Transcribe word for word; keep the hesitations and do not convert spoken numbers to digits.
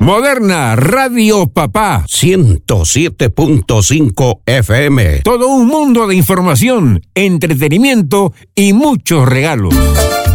Moderna Radio Papá ciento siete punto cinco F M. Todo un mundo de información, entretenimiento y muchos regalos.